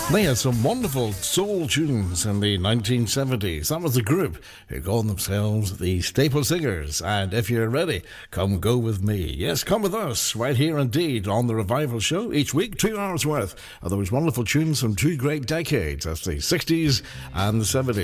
They had some wonderful soul tunes in the 1970s. That was the group who called themselves the Staple Singers. And if you're ready, come go with me. Yes, come with us right here indeed on the Revival Show. Each week, 2 hours worth of those wonderful tunes from two great decades. That's the 60s and the 70s.